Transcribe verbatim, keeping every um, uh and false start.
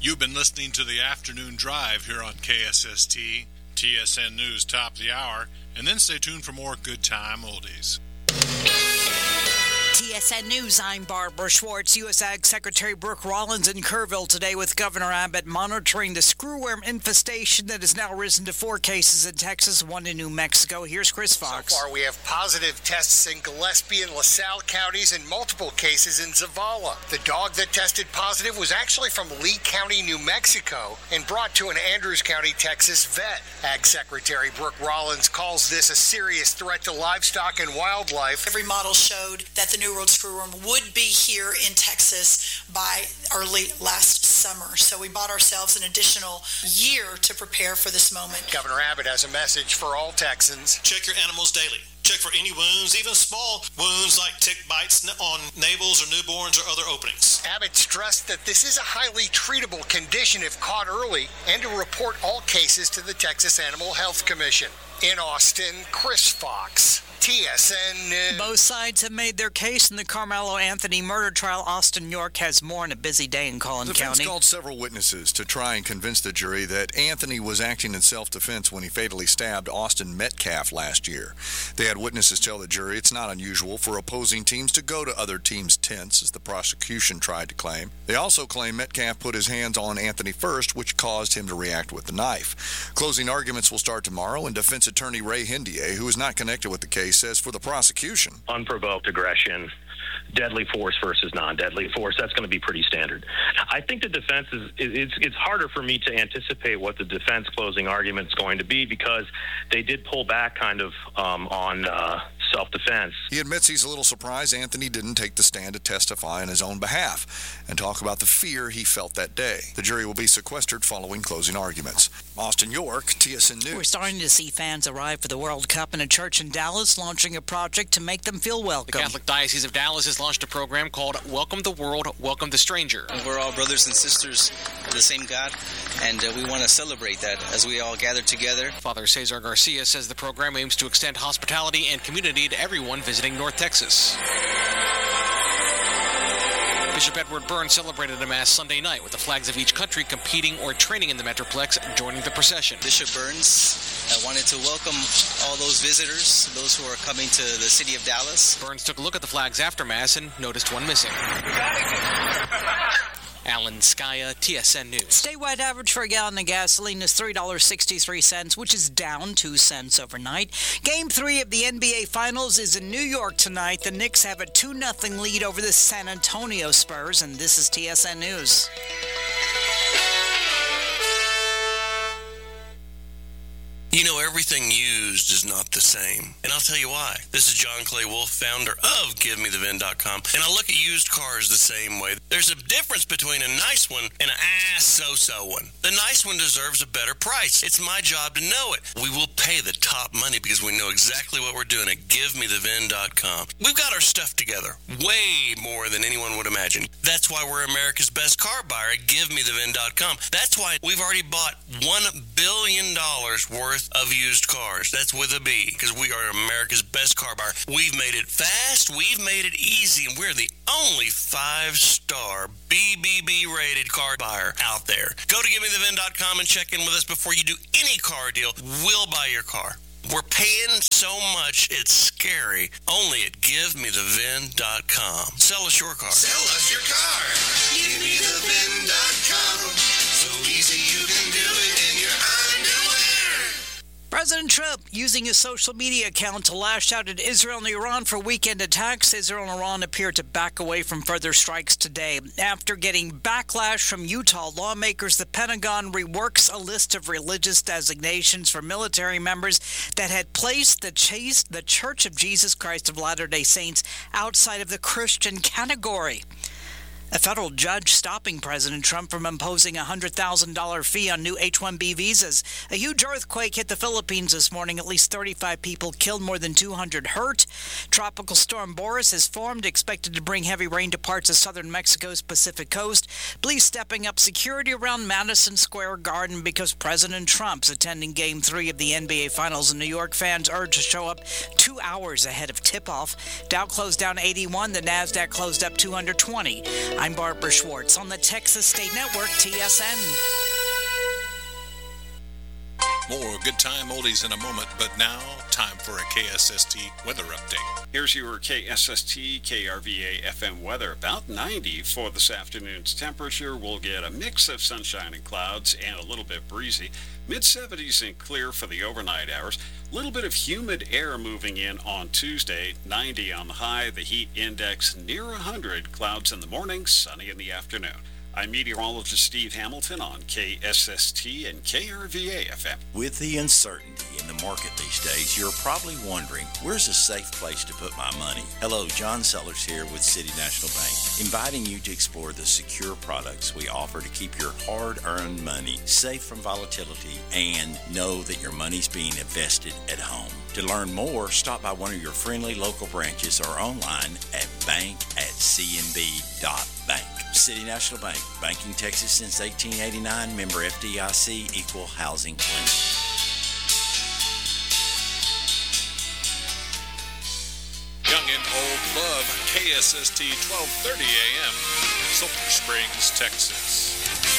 You've been listening to the Afternoon Drive here on K S S T, T S N News Top of the Hour, and then stay tuned for more good time oldies. T S N News, I'm Barbara Schwartz. U S Ag Secretary Brooke Rollins in Kerrville today with Governor Abbott monitoring the screwworm infestation that has now risen to four cases in Texas, one in New Mexico. Here's Chris Fox. So far, we have positive tests in Gillespie and LaSalle counties and multiple cases in Zavala. The dog that tested positive was actually from Lee County, New Mexico, and brought to an Andrews County, Texas vet. Ag Secretary Brooke Rollins calls this a serious threat to livestock and wildlife. Every model showed that the New World screwworm would be here in Texas by early last summer. So we bought ourselves an additional year to prepare for this moment. Governor Abbott has a message for all Texans. Check your animals daily. Check for any wounds, even small wounds like tick bites on navels or newborns or other openings. Abbott stressed that this is a highly treatable condition if caught early, and to report all cases to the Texas Animal Health Commission. In Austin, Chris Fox, T S N News. Both sides have made their case in the Carmelo Anthony murder trial. Austin York has more in a busy day in Collin the County. The defense called several witnesses to try and convince the jury that Anthony was acting in self-defense when he fatally stabbed Austin Metcalf last year. They had witnesses tell the jury it's not unusual for opposing teams to go to other teams' tents, as the prosecution tried to claim. They also claim Metcalf put his hands on Anthony first, which caused him to react with the knife. Closing arguments will start tomorrow, and defense attorney Ray Hindier, who is not connected with the case, says for the prosecution, unprovoked aggression, deadly force versus non-deadly force, that's going to be pretty standard. I think the defense is, it's, it's harder for me to anticipate what the defense closing argument is going to be because they did pull back kind of um, on uh, self-defense. He admits he's a little surprised Anthony didn't take the stand to testify on his own behalf and talk about the fear he felt that day. The jury will be sequestered following closing arguments. Austin York, T S N News. We're starting to see fans arrive for the World Cup in a church in Dallas, launching a project to make them feel welcome. The Catholic Diocese of Dallas has launched a program called Welcome the World, Welcome the Stranger. We're all brothers and sisters of the same God, and uh, we want to celebrate that as we all gather together. Father Cesar Garcia says the program aims to extend hospitality and community to everyone visiting North Texas. Bishop Edward Burns celebrated a Mass Sunday night with the flags of each country competing or training in the Metroplex joining the procession. Bishop Burns uh, wanted to welcome all those visitors, those who are coming to the city of Dallas. Burns took a look at the flags after Mass and noticed one missing. Alan Skaya, T S N News. Statewide average for a gallon of gasoline is three dollars and sixty-three cents, which is down two cents overnight. Game three of the N B A Finals is in New York tonight. The Knicks have a two nothing lead over the San Antonio Spurs, and this is T S N News. You know, everything used is not the same. And I'll tell you why. This is John Clay Wolf, founder of Give Me The V I N dot com. And I look at used cars the same way. There's a difference between a nice one and an ah-so-so one. The nice one deserves a better price. It's my job to know it. We will pay the top money because we know exactly what we're doing at Give Me The V I N dot com. We've got our stuff together way more than anyone would imagine. That's why we're America's best car buyer at Give Me The V I N dot com. That's why we've already bought one billion dollars worth of used cars. That's with a B, because we are America's best car buyer. We've made it fast, we've made it easy, and we're the only five-star B B B rated car buyer out there. Go to Give Me The V I N dot com and check in with us before you do any car deal. We'll buy your car. We're paying so much, it's scary. Only at Give Me The V I N dot com. Sell us your car. Sell us your car. Give Me The V I N dot com. So easy you can do it in your underwear. President Trump using his social media account to lash out at Israel and Iran for weekend attacks. Israel and Iran appear to back away from further strikes today. After getting backlash from Utah lawmakers, the Pentagon reworks a list of religious designations for military members that had placed the, Chase, the Church of Jesus Christ of Latter-day Saints outside of the Christian category. A federal judge stopping President Trump from imposing a one hundred thousand dollars fee on new H one B visas. A huge earthquake hit the Philippines this morning. At least thirty-five people killed, more than two hundred hurt. Tropical storm Boris has formed, expected to bring heavy rain to parts of southern Mexico's Pacific coast. Police stepping up security around Madison Square Garden because President Trump's attending Game three of the N B A Finals in New York. Fans urged to show up two hours ahead of tip-off. Dow closed down eighty-one. The NASDAQ closed up two hundred twenty. I'm Barbara Schwartz on the Texas State Network, T S N. More Good Time Oldies in a moment, but now, time for a K S S T weather update. Here's your K S S T K R V A F M weather. About ninety for this afternoon's temperature. We'll get a mix of sunshine and clouds and a little bit breezy. mid seventies and clear for the overnight hours. A little bit of humid air moving in on Tuesday. ninety on the high. The heat index near one hundred. Clouds in the morning, sunny in the afternoon. I'm meteorologist Steve Hamilton on K S S T and K R V A F M. With the uncertainty in the market these days, you're probably wondering, where's a safe place to put my money? Hello, John Sellers here with City National Bank, inviting you to explore the secure products we offer to keep your hard-earned money safe from volatility and know that your money's being invested at home. To learn more, stop by one of your friendly local branches or online at bank at c n b dot bank. City National Bank, banking Texas since eighteen eighty-nine, member F D I C, equal housing lender. Young and Old Love, K S S T twelve thirty A M, Sulphur Springs, Texas.